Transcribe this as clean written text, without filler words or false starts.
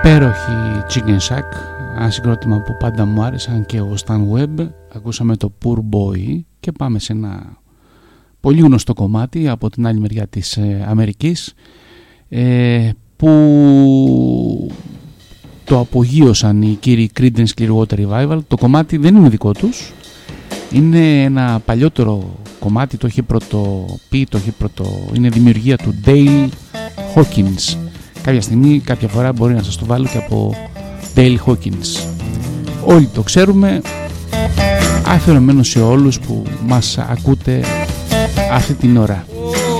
Υπέροχη Chicken Shack, ένα συγκρότημα που πάντα μου άρεσαν και ο Stan Webb. Ακούσαμε το Poor Boy και πάμε σε ένα πολύ γνωστό κομμάτι από την άλλη μεριά της Αμερικής, που το απογείωσαν οι κύριοι Creedence Clearwater Revival. Το κομμάτι δεν είναι δικό τους, είναι ένα παλιότερο κομμάτι, το έχει πρωτοπεί, είναι δημιουργία του Dale Hawkins. Κάποια στιγμή, κάποια φορά μπορεί να σας το βάλω και από Dale Hawkins. Όλοι το ξέρουμε, αφιερωμένο σε όλους που μας ακούτε αυτή την ώρα.